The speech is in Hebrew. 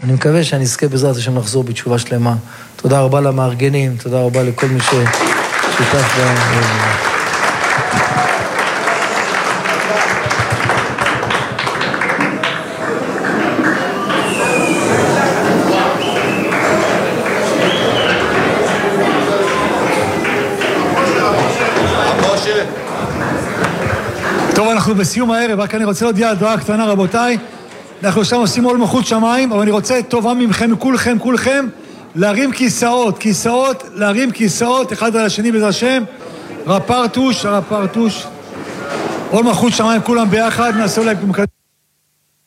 אני מקווה שאני אזכה בעזרת השם לחזור בתשובה שלמה. תודה רבה למארגנים, תודה רבה לכל מי ששיתף טוב, אנחנו בסיום הערב, רק אני רוצה להודיע הדרכה קטנה, רבותיי. אנחנו עכשיו עושים עול מלכות שמיים, אבל אני רוצה טובה מכם, כולכם, להרים כיסאות, להרים כיסאות, אחד על השני בעזרת השם. רפרטוש, עול מלכות שמיים, כולם ביחד, נעשה אולי במקדם.